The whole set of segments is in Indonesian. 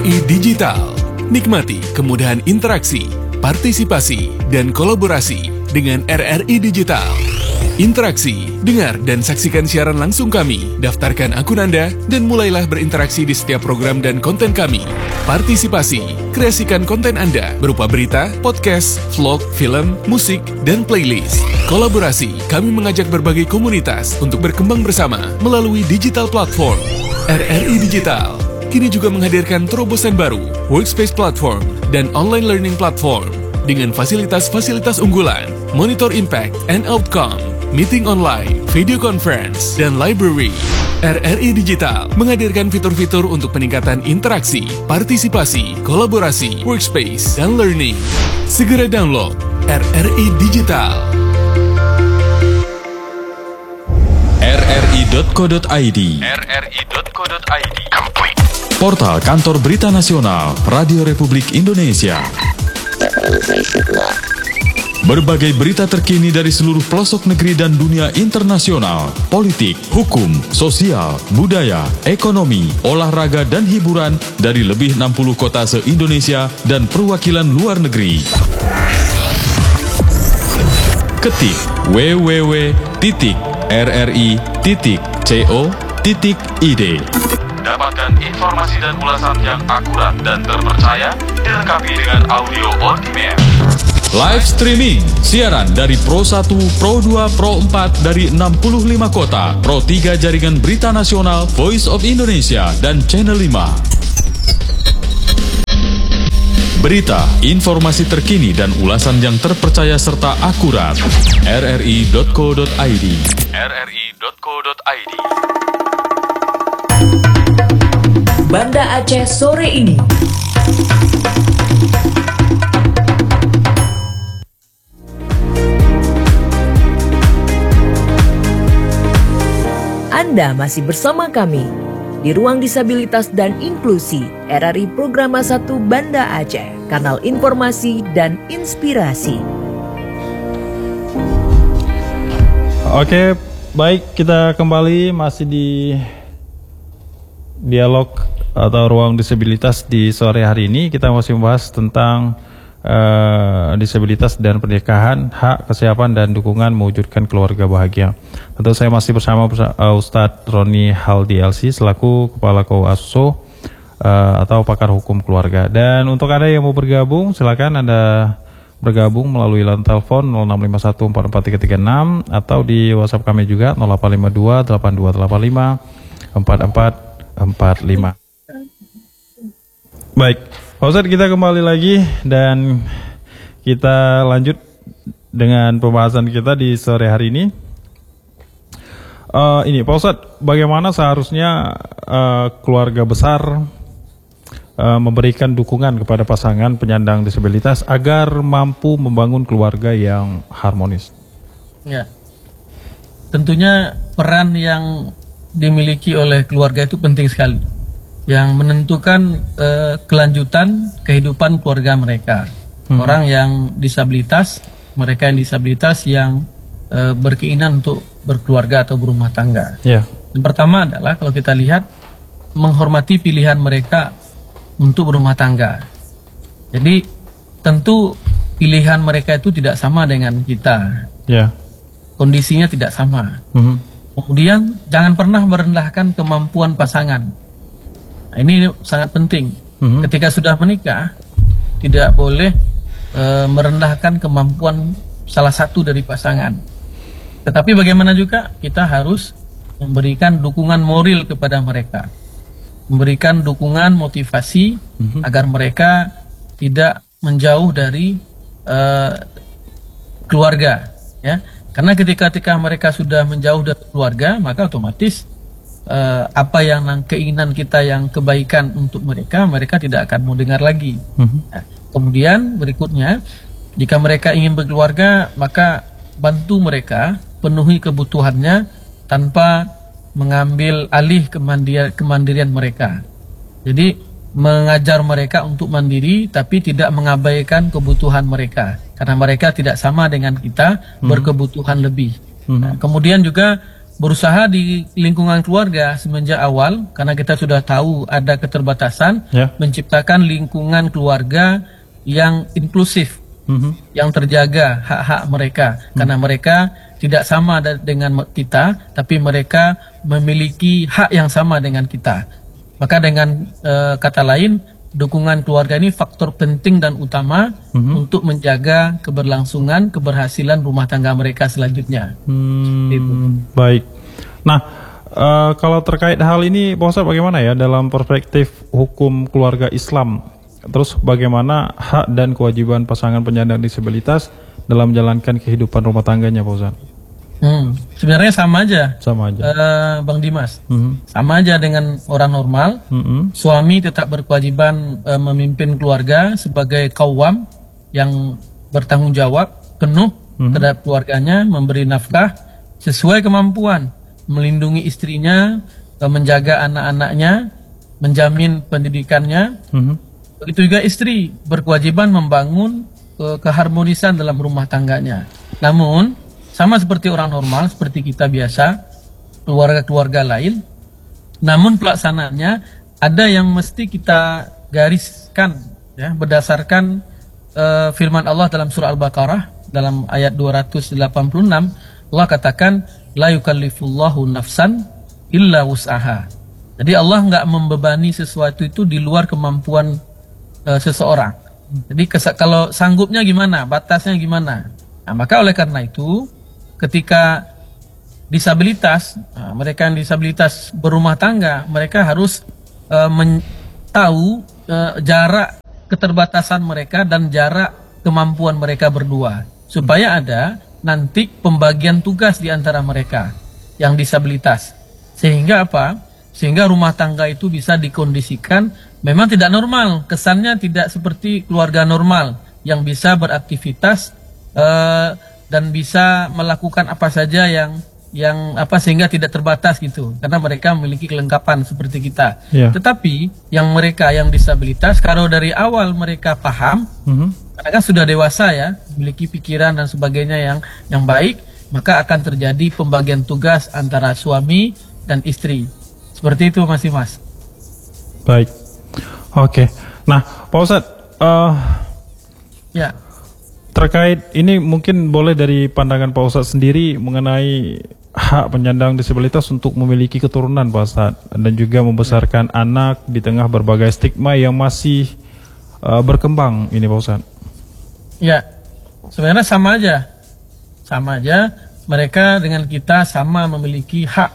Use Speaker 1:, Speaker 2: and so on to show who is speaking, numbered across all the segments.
Speaker 1: RRI Digital. Nikmati kemudahan interaksi, partisipasi, dan kolaborasi dengan RRI Digital. Interaksi, dengar dan saksikan siaran langsung kami, daftarkan akun Anda, dan mulailah berinteraksi di setiap program dan konten kami. Partisipasi, kreasikan konten Anda berupa berita, podcast, vlog, film, musik, dan playlist. Kolaborasi, kami mengajak berbagai komunitas untuk berkembang bersama melalui digital platform. RRI Digital kini juga menghadirkan terobosan baru, workspace platform, dan online learning platform dengan fasilitas-fasilitas unggulan, monitor impact and outcome, meeting online, video conference, dan library. RRI Digital menghadirkan fitur-fitur untuk peningkatan interaksi, partisipasi, kolaborasi, workspace, dan learning. Segera download RRI Digital.
Speaker 2: rri.co.id Portal Kantor Berita Nasional Radio Republik Indonesia. Berbagai berita terkini dari seluruh pelosok negeri dan dunia internasional, politik, hukum, sosial, budaya, ekonomi, olahraga, dan hiburan dari lebih 60 kota se-Indonesia dan perwakilan luar negeri. Ketik www.rri.co.id. Dapatkan informasi dan ulasan yang akurat dan terpercaya, dilengkapi dengan audio on demand. Live streaming, siaran dari Pro 1, Pro 2, Pro 4 dari 65 kota, Pro 3 Jaringan Berita Nasional, Voice of Indonesia, dan Channel 5. Berita, informasi terkini dan ulasan yang terpercaya serta akurat. rri.co.id rri.co.id
Speaker 3: Banda Aceh sore ini. Anda masih bersama kami di Ruang Disabilitas dan Inklusi RRI Programa 1 Banda Aceh, kanal informasi dan inspirasi.
Speaker 4: Oke, baik, kita kembali masih di dialog atau Ruang Disabilitas di sore hari ini. Kita masih membahas tentang disabilitas dan pernikahan, hak, kesiapan, dan dukungan mewujudkan keluarga bahagia. Tentu saya masih bersama Ustadz Roni Haldi LC selaku Kepala KUASO atau pakar hukum keluarga. Dan untuk Anda yang mau bergabung, silakan Anda bergabung melalui line telepon 0651443336 atau di WhatsApp kami juga 0852 8285 4445. Baik, Pak Ustadz, kita kembali lagi dan kita lanjut dengan pembahasan kita di sore hari ini. Ini Pak Ustadz, bagaimana seharusnya keluarga besar memberikan dukungan kepada pasangan penyandang disabilitas agar mampu membangun keluarga yang harmonis?
Speaker 5: Ya, tentunya peran yang dimiliki oleh keluarga itu penting sekali, yang menentukan kelanjutan kehidupan keluarga mereka. Orang yang disabilitas, mereka yang disabilitas yang berkeinginan untuk berkeluarga atau berumah tangga. Yang pertama adalah kalau kita lihat menghormati pilihan mereka untuk berumah tangga. Jadi tentu pilihan mereka itu tidak sama dengan kita. Kondisinya tidak sama. Kemudian jangan pernah merendahkan kemampuan pasangan. Nah, ini sangat penting. Ketika sudah menikah, tidak boleh merendahkan kemampuan salah satu dari pasangan. Tetapi bagaimana juga kita harus memberikan dukungan moral kepada mereka, memberikan dukungan motivasi agar mereka tidak menjauh dari keluarga, ya. Karena ketika mereka sudah menjauh dari keluarga, maka otomatis apa yang keinginan kita yang kebaikan untuk mereka tidak akan mau dengar lagi. Nah, kemudian berikutnya, jika mereka ingin berkeluarga, maka bantu mereka penuhi kebutuhannya tanpa mengambil alih kemandirian mereka. Jadi mengajar mereka untuk mandiri, tapi tidak mengabaikan kebutuhan mereka, karena mereka tidak sama dengan kita, berkebutuhan lebih. Nah, kemudian juga berusaha di lingkungan keluarga semenjak awal, karena kita sudah tahu ada keterbatasan, menciptakan lingkungan keluarga yang inklusif, yang terjaga hak-hak mereka, karena mereka tidak sama dengan kita, tapi mereka memiliki hak yang sama dengan kita. Maka dengan kata lain, dukungan keluarga ini faktor penting dan utama untuk menjaga keberlangsungan, keberhasilan rumah tangga mereka selanjutnya.
Speaker 4: Baik. Nah, kalau terkait hal ini, Pak Ustadz, bagaimana ya dalam perspektif hukum keluarga Islam? Terus bagaimana hak dan kewajiban pasangan penyandang disabilitas dalam menjalankan kehidupan rumah tangganya, Pak Ustadz?
Speaker 5: Sebenarnya sama aja.
Speaker 4: Sama aja.
Speaker 5: Bang Dimas. Sama aja dengan orang normal. Suami tetap berkewajiban memimpin keluarga sebagai qawwam yang bertanggung jawab penuh terhadap keluarganya, memberi nafkah sesuai kemampuan, melindungi istrinya, menjaga anak-anaknya, menjamin pendidikannya. Begitu juga istri berkewajiban membangun keharmonisan dalam rumah tangganya. Namun sama seperti orang normal, seperti kita biasa, keluarga-keluarga lain, namun pelaksanaannya ada yang mesti kita gariskan, ya, berdasarkan firman Allah dalam surah Al-Baqarah dalam ayat 286. Allah katakan, la yukallifullahu nafsan illa wus'aha. Jadi Allah nggak membebani sesuatu itu di luar kemampuan seseorang. Jadi kalau sanggupnya gimana, batasnya gimana. Nah, maka oleh karena itu, ketika disabilitas, mereka yang disabilitas berumah tangga, mereka harus tahu jarak keterbatasan mereka dan jarak kemampuan mereka berdua, supaya ada nanti pembagian tugas di antara mereka yang disabilitas. Sehingga apa? Sehingga rumah tangga itu bisa dikondisikan memang tidak normal, kesannya tidak seperti keluarga normal yang bisa beraktivitas dan bisa melakukan apa saja yang sehingga tidak terbatas gitu, karena mereka memiliki kelengkapan seperti kita. Tetapi yang mereka yang disabilitas, kalau dari awal mereka paham, karena kan sudah dewasa ya, memiliki pikiran dan sebagainya yang baik, maka akan terjadi pembagian tugas antara suami dan istri. Seperti itu Mas.
Speaker 4: Baik. Oke. Nah, Pak Ustadz,
Speaker 5: ya.
Speaker 4: Terkait ini mungkin boleh dari pandangan Pak Ustadz sendiri mengenai hak penyandang disabilitas untuk memiliki keturunan, Pak Ustadz, dan juga membesarkan anak di tengah berbagai stigma yang masih berkembang ini, Pak Ustadz. Ya,
Speaker 5: sebenarnya sama aja mereka dengan kita sama memiliki hak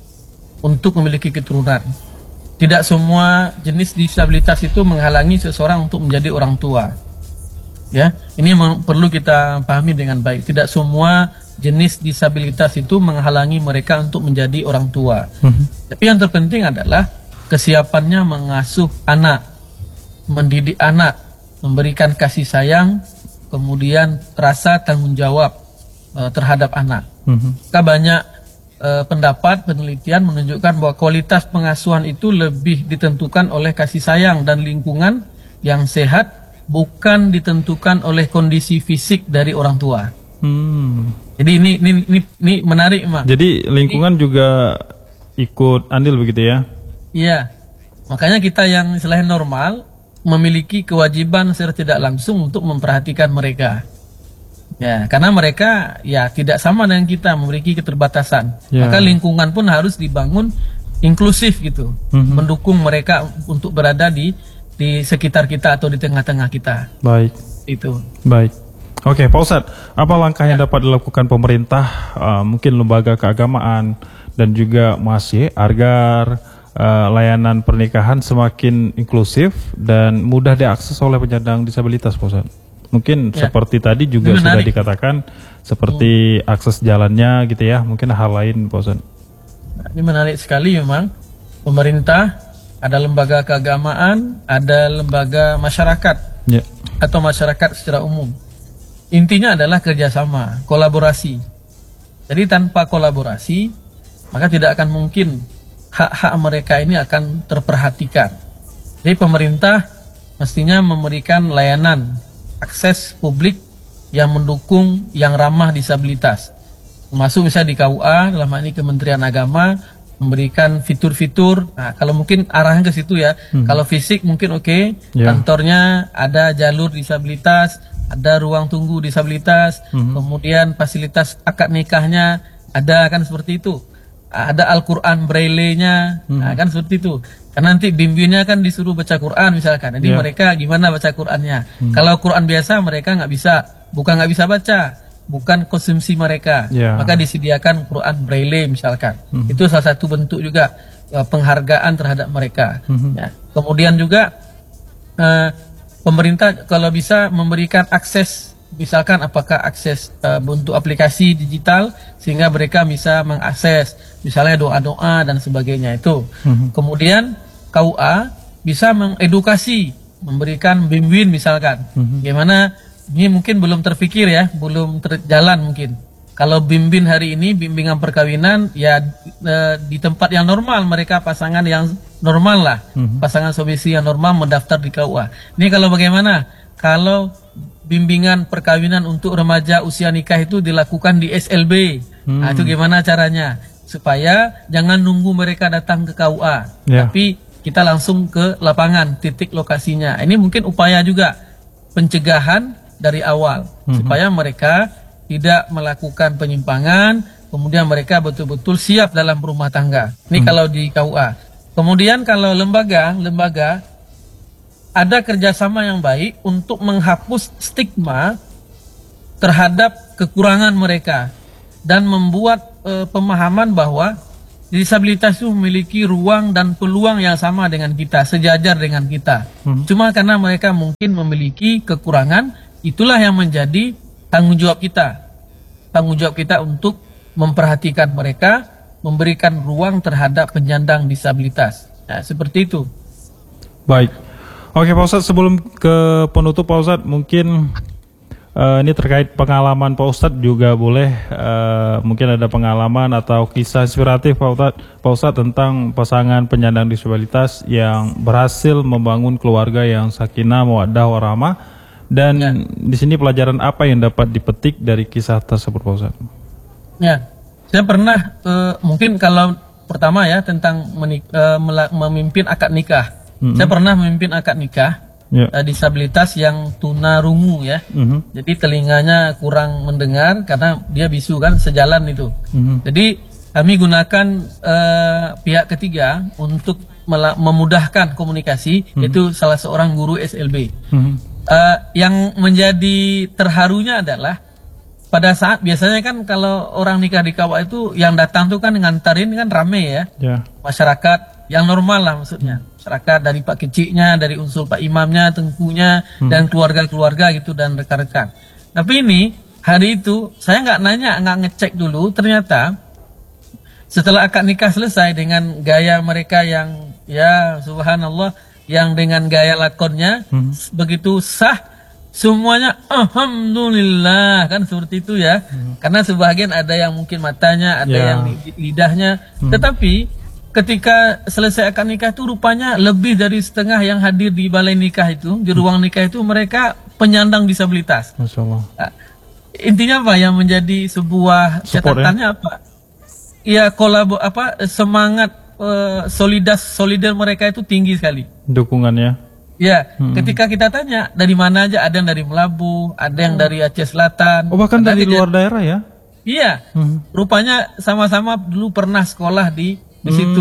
Speaker 5: untuk memiliki keturunan. Tidak semua jenis disabilitas itu menghalangi seseorang untuk menjadi orang tua. Ya, ini perlu kita pahami dengan baik. Tidak semua jenis disabilitas itu menghalangi mereka untuk menjadi orang tua. Tapi yang terpenting adalah kesiapannya mengasuh anak, mendidik anak, memberikan kasih sayang, kemudian rasa tanggung jawab terhadap anak. Maka banyak pendapat penelitian menunjukkan bahwa kualitas pengasuhan itu lebih ditentukan oleh kasih sayang dan lingkungan yang sehat, bukan ditentukan oleh kondisi fisik dari orang tua. Jadi ini menarik, Mak.
Speaker 4: Jadi lingkungan juga ikut andil begitu ya?
Speaker 5: Iya. Makanya kita yang istilahnya normal memiliki kewajiban secara tidak langsung untuk memperhatikan mereka. Ya, karena mereka ya tidak sama dengan kita, memiliki keterbatasan. Maka lingkungan pun harus dibangun inklusif gitu, mendukung mereka untuk berada di sekitar kita atau di tengah-tengah kita.
Speaker 4: Baik.
Speaker 5: Itu.
Speaker 4: Baik. Oke, Pak Ustadz, apa langkah yang dapat dilakukan pemerintah, mungkin lembaga keagamaan dan juga masih agar layanan pernikahan semakin inklusif dan mudah diakses oleh penyandang disabilitas, Pak Ustadz? Mungkin seperti tadi juga sudah dikatakan, seperti akses jalannya gitu ya, mungkin hal lain, Pak Ustadz.
Speaker 5: Ini menarik sekali memang. Pemerintah, ada lembaga keagamaan, ada lembaga masyarakat atau masyarakat secara umum. Intinya adalah kerjasama, kolaborasi. Jadi tanpa kolaborasi, maka tidak akan mungkin hak-hak mereka ini akan terperhatikan. Jadi pemerintah mestinya memberikan layanan akses publik yang mendukung, yang ramah disabilitas. termasuk misalnya di KUA dalam hal ini Kementerian Agama memberikan fitur-fitur. Nah, kalau mungkin arahnya ke situ ya. Kalau fisik mungkin kantornya ada jalur disabilitas, ada ruang tunggu disabilitas, kemudian fasilitas akad nikahnya ada, kan seperti itu. Ada Al-Quran Braille-nya, nah, kan seperti itu. Karena nanti bimbingnya kan disuruh baca Quran misalkan. Jadi mereka gimana baca Qurannya? Kalau Quran biasa mereka bukan nggak bisa baca, bukan konsumsi mereka, maka disediakan Quran Braille misalkan. Itu salah satu bentuk juga penghargaan terhadap mereka. Ya. Kemudian juga pemerintah kalau bisa memberikan akses, misalkan apakah akses bentuk aplikasi digital sehingga mereka bisa mengakses misalnya doa-doa dan sebagainya itu. Kemudian KUA bisa mengedukasi, memberikan bimbing misalkan. Gimana, ini mungkin belum terpikir ya, belum terjalan mungkin. Kalau bimbing hari ini, bimbingan perkawinan ya di tempat yang normal, mereka pasangan yang normal lah, pasangan suami istri yang normal mendaftar di KUA. Ini kalau bagaimana? Kalau bimbingan perkawinan untuk remaja usia nikah itu dilakukan di SLB, nah, itu gimana caranya? Supaya jangan nunggu mereka datang ke KUA, tapi kita langsung ke lapangan, titik lokasinya. Ini mungkin upaya juga pencegahan dari awal, supaya mereka tidak melakukan penyimpangan, kemudian mereka betul-betul siap dalam rumah tangga. Ini kalau di KUA. Kemudian kalau lembaga ada kerjasama yang baik untuk menghapus stigma terhadap kekurangan mereka dan membuat pemahaman bahwa disabilitas itu memiliki ruang dan peluang yang sama dengan kita, sejajar dengan kita. Cuma karena mereka mungkin memiliki kekurangan, itulah yang menjadi tanggung jawab kita. Tanggung jawab kita untuk memperhatikan mereka, memberikan ruang terhadap penyandang disabilitas. Nah, seperti itu.
Speaker 4: Baik. Oke Pak Ustadz, sebelum ke penutup Pak Ustadz, mungkin ini terkait pengalaman Pak Ustadz juga boleh, mungkin ada pengalaman atau kisah inspiratif Pak Ustadz tentang pasangan penyandang disabilitas yang berhasil membangun keluarga yang sakinah, mawaddah, warahmah, dan di sini pelajaran apa yang dapat dipetik dari kisah tersebut Pak Ustadz? Ya,
Speaker 5: saya pernah mungkin kalau pertama ya tentang memimpin akad nikah. Saya pernah memimpin akad nikah. Disabilitas yang tunarungu ya, jadi telinganya kurang mendengar karena dia bisu kan, sejalan itu. Jadi kami gunakan pihak ketiga untuk memudahkan komunikasi, yaitu salah seorang guru SLB. Yang menjadi terharunya adalah pada saat biasanya kan kalau orang nikah di KUA itu yang datang tuh kan ngantarin kan rame ya, masyarakat yang normal lah maksudnya. Masyarakat dari Pak Keciknya, dari unsur Pak Imamnya, Tengkunya, dan keluarga-keluarga gitu dan rekan-rekan. Tapi ini hari itu saya nggak ngecek dulu, ternyata setelah akad nikah selesai dengan gaya mereka yang ya subhanallah, yang dengan gaya lakonnya begitu sah, semuanya alhamdulillah kan seperti itu ya. Karena sebagian ada yang mungkin matanya, ada yang lidahnya, tetapi ketika selesai akad nikah itu rupanya lebih dari setengah yang hadir di balai nikah itu, di ruang nikah itu mereka penyandang disabilitas.
Speaker 4: Masya Allah.
Speaker 5: Nah, intinya apa yang menjadi sebuah catatannya apa? Ya semangat solidar mereka itu tinggi sekali.
Speaker 4: Dukungannya.
Speaker 5: Ya, ketika kita tanya dari mana aja, ada yang dari Melabu, ada yang dari Aceh Selatan.
Speaker 4: Oh bahkan dari luar daerah ya?
Speaker 5: Iya, rupanya sama-sama dulu pernah sekolah di situ,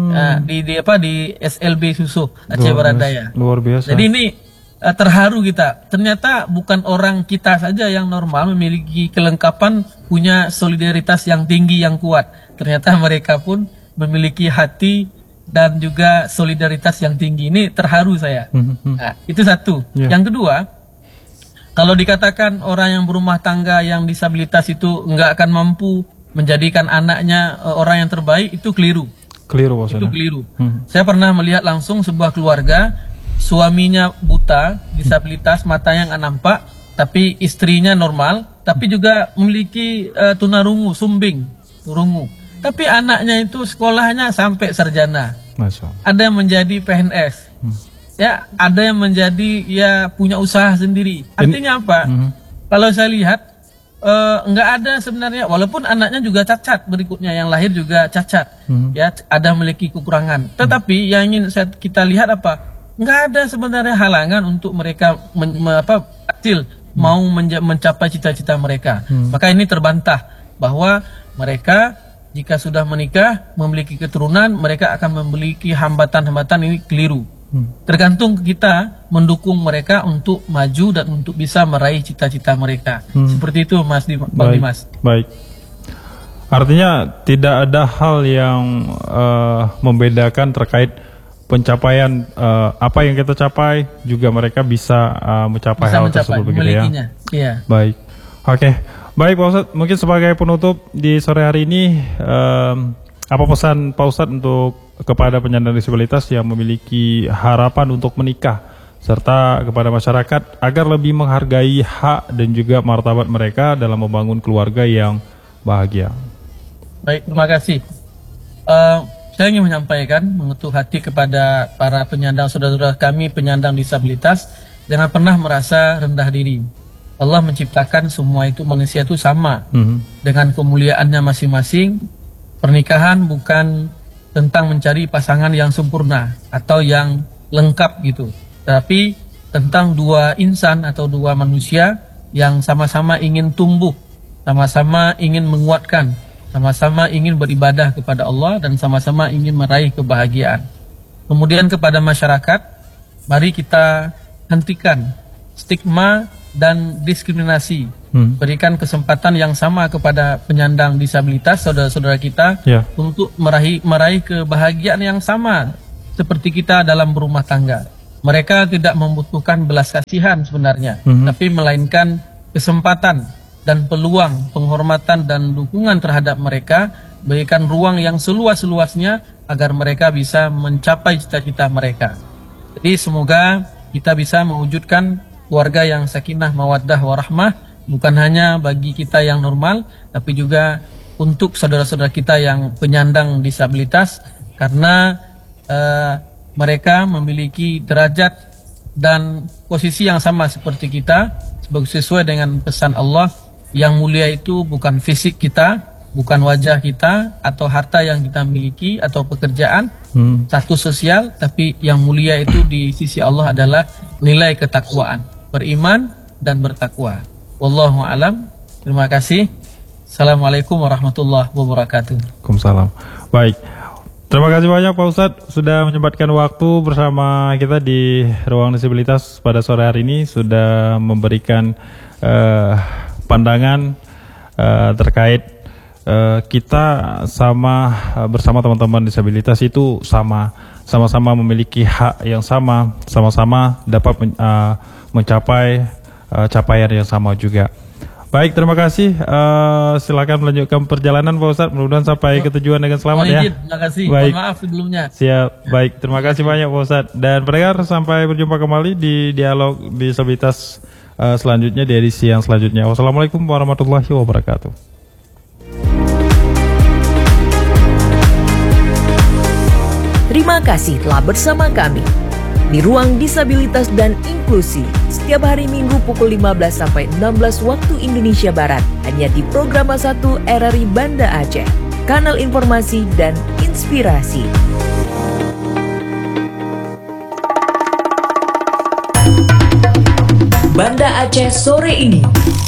Speaker 5: di SLB Susuh Aceh Barat Daya.
Speaker 4: Luar biasa.
Speaker 5: Jadi ini terharu kita. Ternyata bukan orang kita saja yang normal memiliki kelengkapan, punya solidaritas yang tinggi, yang kuat. Ternyata mereka pun memiliki hati dan juga solidaritas yang tinggi. Ini terharu saya. Nah, itu satu. Yang kedua, kalau dikatakan orang yang berumah tangga yang disabilitas itu nggak akan mampu menjadikan anaknya orang yang terbaik, itu keliru. Itu keliru. Saya pernah melihat langsung sebuah keluarga, suaminya buta, disabilitas, matanya nggak nampak, tapi istrinya normal, tapi juga memiliki tunarungu, sumbing, rungu. Tapi anaknya itu sekolahnya sampai sarjana. Ada yang menjadi PNS. Ya, ada yang menjadi punya usaha sendiri. Artinya apa? Kalau saya lihat nggak ada sebenarnya, walaupun anaknya juga cacat, berikutnya yang lahir juga cacat, ya ada memiliki kekurangan. Tetapi yang ingin kita lihat apa? Nggak ada sebenarnya halangan untuk mereka berhasil mau mencapai cita-cita mereka. Maka ini terbantah bahwa mereka jika sudah menikah memiliki keturunan, mereka akan memiliki hambatan-hambatan, ini keliru. Tergantung kita mendukung mereka untuk maju dan untuk bisa meraih cita-cita mereka. Seperti itu Mas Bang Dimas.
Speaker 4: Baik. Artinya tidak ada hal yang membedakan terkait pencapaian apa yang kita capai, juga mereka bisa mencapai hal tersebut begitu ya.
Speaker 5: Iya.
Speaker 4: Baik. Oke. Baik Pak Ustadz, mungkin sebagai penutup di sore hari ini apa pesan Pak Ustadz untuk kepada penyandang disabilitas yang memiliki harapan untuk menikah, serta kepada masyarakat agar lebih menghargai hak dan juga martabat mereka dalam membangun keluarga yang bahagia?
Speaker 5: Baik, terima kasih. Saya ingin menyampaikan mengetuk hati kepada para penyandang, saudara-saudara kami penyandang disabilitas, jangan pernah merasa rendah diri. Allah menciptakan semua itu, manusia itu sama dengan kemuliaannya masing-masing. Pernikahan bukan tentang mencari pasangan yang sempurna atau yang lengkap gitu, tapi tentang dua insan atau dua manusia yang sama-sama ingin tumbuh, sama-sama ingin menguatkan, sama-sama ingin beribadah kepada Allah, dan sama-sama ingin meraih kebahagiaan. Kemudian kepada masyarakat, mari kita hentikan stigma dan diskriminasi. Berikan kesempatan yang sama kepada penyandang disabilitas, saudara-saudara kita, untuk meraih kebahagiaan yang sama seperti kita dalam berumah tangga. Mereka tidak membutuhkan belas kasihan sebenarnya, tapi melainkan kesempatan dan peluang, penghormatan dan dukungan terhadap mereka. Berikan ruang yang seluas-luasnya agar mereka bisa mencapai cita-cita mereka. Jadi semoga kita bisa mewujudkan keluarga yang sakinah, mawaddah, warahmah, bukan hanya bagi kita yang normal, tapi juga untuk saudara-saudara kita yang penyandang disabilitas, karena mereka memiliki derajat dan posisi yang sama seperti kita, sesuai dengan pesan Allah, yang mulia itu bukan fisik kita, bukan wajah kita, atau harta yang kita miliki, atau pekerjaan, status sosial, tapi yang mulia itu di sisi Allah adalah nilai ketakwaan, beriman dan bertakwa. Wallahu a'lam. Terima kasih. Assalamualaikum warahmatullahi wabarakatuh.
Speaker 4: Waalaikumsalam. Baik. Terima kasih banyak Pak Ustadz sudah menyempatkan waktu bersama kita di Ruang Disabilitas pada sore hari ini, sudah memberikan pandangan terkait kita bersama teman-teman disabilitas itu sama-sama memiliki hak yang sama-sama dapat mencapai capaian yang sama juga. Baik, terima kasih. Silakan melanjutkan perjalanan Pak Ustadz. Mudah-mudahan sampai ke tujuan dengan selamat ya.
Speaker 5: Terima kasih.
Speaker 4: Baik.
Speaker 5: Mohon maaf sebelumnya.
Speaker 4: Siap. Baik, terima kasih banyak Pak Ustadz. Dan pendengar, sampai berjumpa kembali di dialog disabilitas selanjutnya, di edisi yang selanjutnya. Wassalamualaikum warahmatullahi wabarakatuh.
Speaker 3: Terima kasih telah bersama kami di Ruang Disabilitas dan Inklusi setiap hari Minggu pukul 15 sampai 16 waktu Indonesia Barat, hanya di Programa 1 RRI Banda Aceh, kanal informasi dan inspirasi. Banda Aceh sore ini.